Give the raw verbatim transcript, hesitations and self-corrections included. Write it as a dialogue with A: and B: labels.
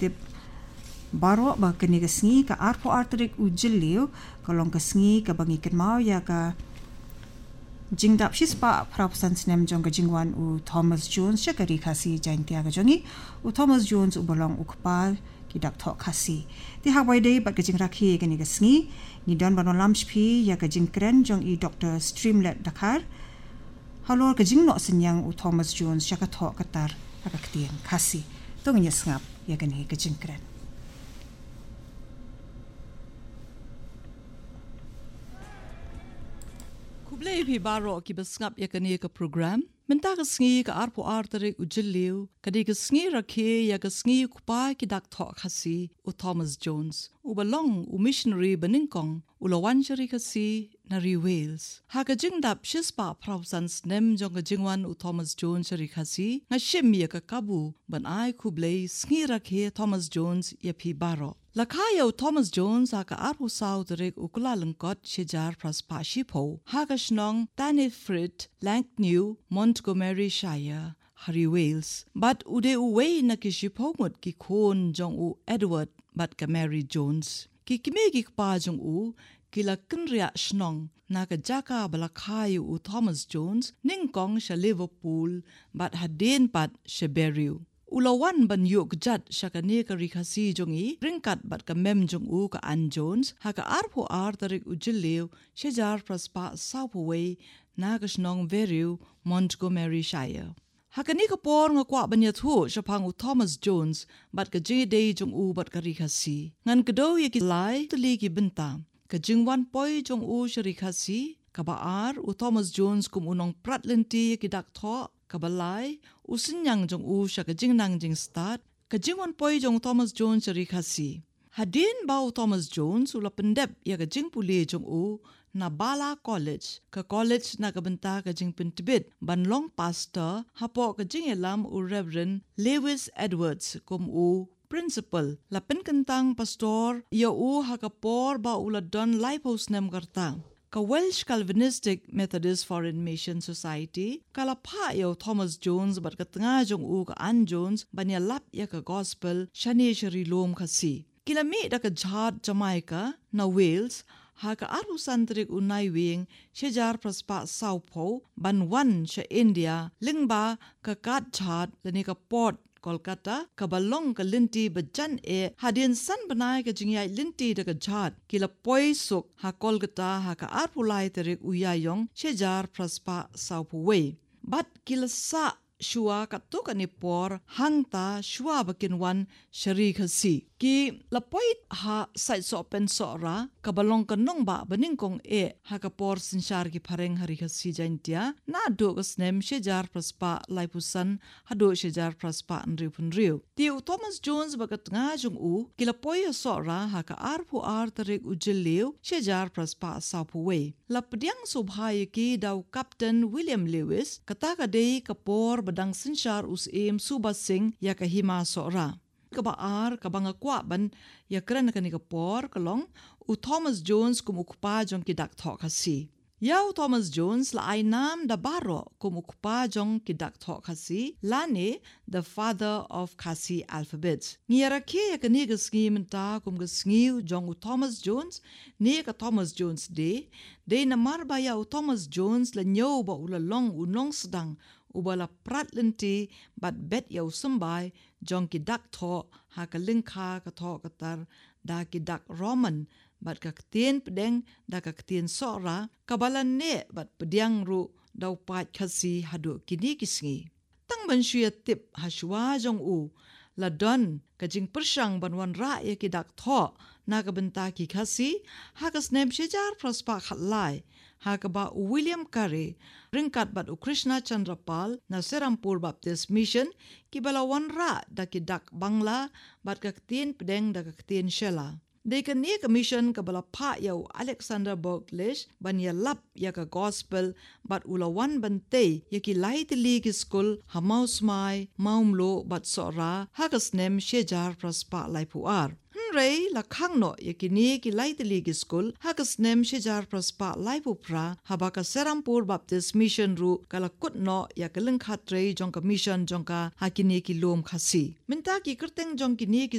A: tip baro ba kani kasngi ka arpo arterik ujiliu kalong kasngi ka bangikin mau ya ka jingdap shispa prapusan sinem jong ka jingwan u Thomas Jones ya kari kasi jaintia ka jongi u Thomas Jones u bolong u kpa kidak thok kasi ti hawai day bat ka jing rakhi kani kasngi ni don banon lamshpi ya ka jing kren jong i Doctor Streamlet Dakar halor ka jing no senyang u Thomas Jones ya ka thok katar aka ktien kasi tong nya ngap ya kani ka jing kren
B: Kublai pi baro ki basngap ya kani ka program menta ka sngi ka arpo arterik ujiliu kadi ka sngi rakhe ya ka sngi kupa ki dak tho khasi u Thomas Jones u balong u missionary baningkong u lawanjari kasi nari Wales ha ka jingdap shispa prausans nem jong ka jingwan u Thomas Jones ri khasi nga shim ya ka kabu ban ai kublai sngi rakhe Thomas Jones ya pi baro Lakaya u Thomas Jones ha ka arpo sauterik u kula lengkot shejar praspa shipo ha ka shnong Tanefrit Lanknew Montgomery Shire Hari Wales but ude uwe na ki shipo ngot ki kon jong u Edward but ka Mary Jones ki kime ki pa jong u kila kinria shnong na ka jaka balakayu u Thomas Jones ningkong sha Liverpool but hadin pat sheberiu Ulawan ban yuk jat shakane ka rikasi jongi ringkat bat ka mem jong u ka Ann Jones ha ka arpo artarik ujiliu shejar praspa southway na ka shnong veriu Montgomery Shire ha ka ni ka por nga kwa banya thu shapang u Thomas Jones bat ka je day jong u bat ka rikasi ngan ka do ye ki lai tli ki benta ka jingwan poi jong u sharikasi ka baar u Thomas Jones kum unong pratlenti ki dak tho kabalai usinyang jong u sha ka jingnang jing start ka jingwan poi jong Thomas Jones ri khasi hadin bau Thomas Jones ula pendep ya ka jing puli jong u na Bala College ka college na ka benta ka jing pentibit ban long pastor hapo ka jing elam u Reverend Lewis Edwards kum u principal la pen kentang pastor ya u ha ka por ba ula don lifehouse nem kartang ka Welsh Calvinistic Methodist Foreign Mission Society kala pa yo Thomas Jones bat ka tanga jong u ka Ann Jones banya lap ya ka gospel shani shari lom khasi kila mi da ka jhat Jamaica na Wales ha ka aru santrik unai wing shejar praspa Southpo ban wan sha India lingba ka kat jhat lani ka port Kolkata kabalong ka linti bajan e hadin san banai ka jingyai linti daga jhat kila poi suk ha Kolkata ha ka arpulai terik uyayong shejar praspa Southway but kila sa shua ka to ka ni por hangta shua bakin wan shari khasi ki lapoit ha sai so pen so ra kabalong ka nong ba baning kong e ha ka por sinshar ki phareng hari khasi jaintia na do ka snem shejar praspa laipusan ha do shejar praspa nri punriu ti Thomas Jones bagat nga jung u ki lapoi so ra ha ka arpu ar tarik ujiliu shejar praspa Southway lapdiang subhai ki daw Captain William Lewis kata ka dei ka por badang sinshar us em Subha Singh ya ka hima so ra kabaar kabanga kwa ban ya kran ka ni ka por kalong u Thomas Jones kum ukpa jong ki dak thok khasi Yau Thomas Jones la ai nam da baro kum ukpa jong ki dak thok khasi lane the father of Khasi alphabet ngiara ke ya ka ni ga scheme ta kum ga sngiu jong u Thomas Jones ne ka Thomas Jones de de na marba ya u Thomas Jones la nyo ba ula long u nong sedang ubala pratlenti bat bet yau sumbai jong ki dak tho ha ka lingkha ka tho katar da ki dak Roman bat ka ktien pedeng da ka ktien sora kabalan ne bat pediang ru dau pat khasi hadu kini kisngi tang ban shuya tip hashwa jong u la don ka jing persang banwan ra ya ki dak tho na ka benta ki khasi ha ka snem shejar prospa khatlai ha ka ba William Carey ringkat bat u Krishna Chandrapal na Serampur Baptist Mission ki balawan ra da ki dak Bangla bat ka ktien pedeng da ka ktien shela de ka ni commission ka bala pha yau Alexander Burglish ban ya lap ya ka gospel bat ulawan bante ya ki laitli ki school hamaus mai maumlo bat sora hagasnem shejar prospa laipuar Rei la khangno yakini ki laitli ki school hagasnem shejar prospa laipupra habaka Serampur Baptist Mission ru kala kutno ya kaleng khatre jong ka mission jong ka hakini ki lom khasi minta ki kerteng jong ki ni ki